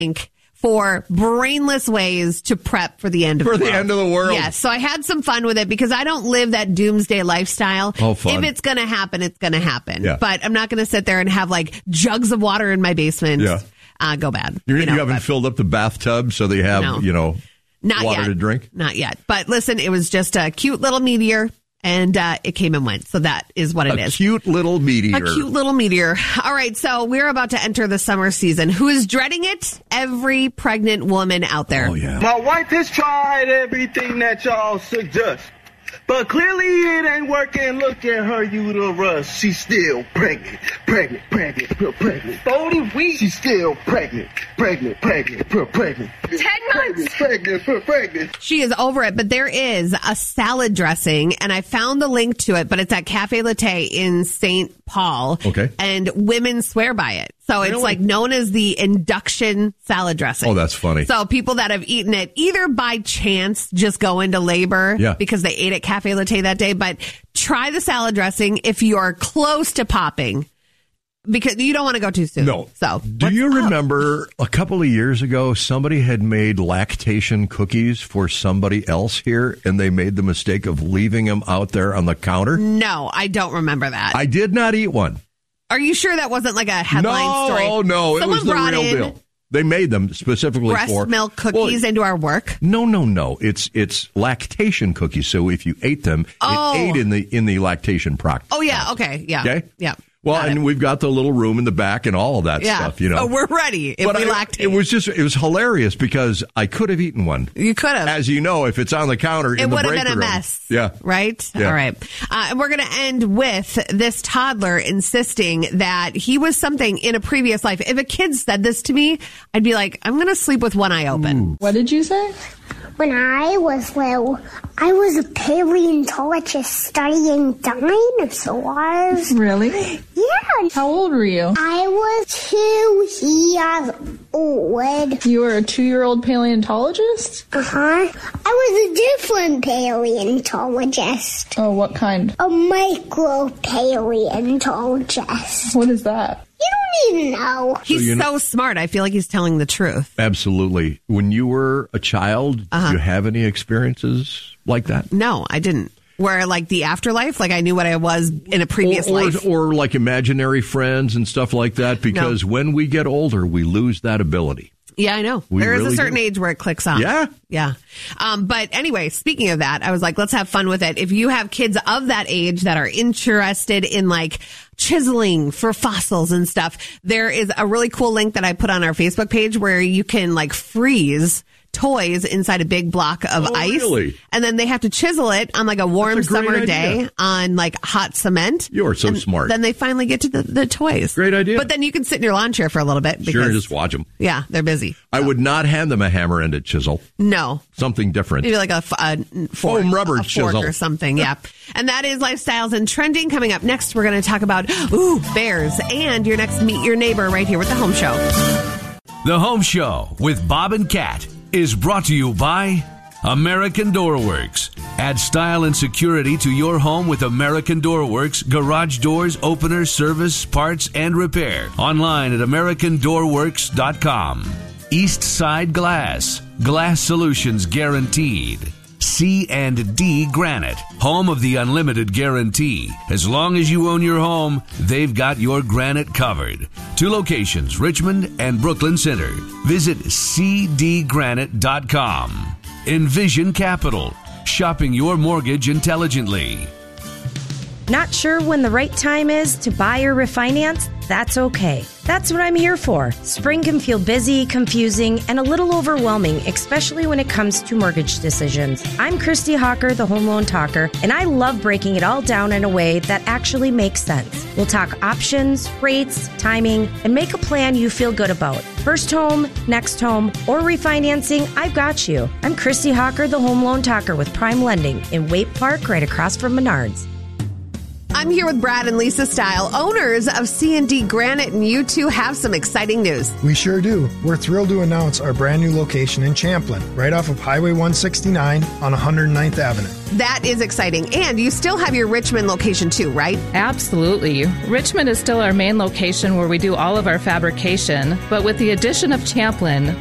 for brainless ways to prep for the end of the world. For the end of the world. Yes. So I had some fun with it because I don't live that doomsday lifestyle. Oh, fun. If it's going to happen, it's going to happen. Yeah. But I'm not going to sit there and have like jugs of water in my basement. Yeah. Go bad. You haven't filled up the bathtub so they have, Not water yet. to drink? Not yet. But listen, it was just a cute little meteor. And it came and went. So that is what it is. A cute little meteor. A cute little meteor. All right. So we're about to enter the summer season. Who is dreading it? Every pregnant woman out there. Oh, yeah. My wife has tried everything that y'all suggest. But clearly it ain't working. Look at her uterus. She's still pregnant. 40 weeks. She's still pregnant. 10 months. Pregnant. She is over it, but there is a salad dressing, and I found the link to it, but it's at Cafe Latte in St. Paul. Okay. And women swear by it. So it's like known as the induction salad dressing. Oh, that's funny. So people that have eaten it either by chance just go into labor because they ate at Cafe Latte that day, but try the salad dressing if you are close to popping. Because you don't want to go too soon. No. So, do you remember a couple of years ago, somebody had made lactation cookies for somebody else here, and they made the mistake of leaving them out there on the counter? No, I don't remember that. I did not eat one. Are you sure that wasn't like a headline story? No, it was the real deal. They made them specifically breast for milk cookies into our work. No. It's lactation cookies. So if you ate them, it ate in the lactation process. Oh yeah. Okay. Yeah. Okay. Yeah. Well, and we've got the little room in the back and all of that stuff, So we're ready if we lactate. It was hilarious because I could have eaten one. You could have. As you know, if it's on the counter in the break room. It would have been a mess. Yeah. Right? Yeah. All right. And we're going to end with this toddler insisting that he was something in a previous life. If a kid said this to me, I'd be like, I'm going to sleep with one eye open. Ooh. What did you say? When I was little, I was a paleontologist studying dinosaurs. Really? Yeah. How old were you? I was 2 years old. You were a 2-year-old paleontologist? Uh-huh. I was a different paleontologist. Oh, what kind? A micro-paleontologist. What is that? You don't even know. He's so smart. I feel like he's telling the truth. Absolutely. When you were a child, did you have any experiences like that? No, I didn't. Where like the afterlife, like I knew what I was in a previous life. Or like imaginary friends and stuff like that, because when we get older, we lose that ability. Yeah, I know. There is a certain age where it clicks on. Yeah. Yeah. But anyway, speaking of that, I was like, let's have fun with it. If you have kids of that age that are interested in like chiseling for fossils and stuff, there is a really cool link that I put on our Facebook page where you can like freeze toys inside a big block of ice. Really? And then they have to chisel it on like a warm summer day on like hot cement. You're so smart. Then they finally get to the toys. Great idea. But then you can sit in your lawn chair for a little bit. Because, sure, just watch them. Yeah, they're busy. I would not hand them a hammer-ended chisel. No. Something different. Maybe like a fork, foam rubber chisel or something. Yeah. And that is Lifestyles and Trending. Coming up next, we're going to talk about bears and your next Meet Your Neighbor right here with The Home Show. The Home Show with Bob and Kat is brought to you by American Door Works. Add style and security to your home with American Door Works garage doors, openers, service, parts, and repair. Online at AmericanDoorWorks.com. East Side Glass. Glass solutions guaranteed. C&D Granite, home of the unlimited guarantee. As long as you own your home, they've got your granite covered. 2 locations, Richmond and Brooklyn Center. Visit cdgranite.com. Envision Capital, shopping your mortgage intelligently. Not sure when the right time is to buy or refinance? That's okay. That's what I'm here for. Spring can feel busy, confusing, and a little overwhelming, especially when it comes to mortgage decisions. I'm Christy Hawker, the Home Loan Talker, and I love breaking it all down in a way that actually makes sense. We'll talk options, rates, timing, and make a plan you feel good about. First home, next home, or refinancing, I've got you. I'm Christy Hawker, the Home Loan Talker with Prime Lending in Waite Park, right across from Menards. I'm here with Brad and Lisa Style, owners of C&D Granite, and you two have some exciting news. We sure do. We're thrilled to announce our brand new location in Champlin, right off of Highway 169 on 109th Avenue. That is exciting. And you still have your Richmond location too, right? Absolutely. Richmond is still our main location where we do all of our fabrication, but with the addition of Champlin,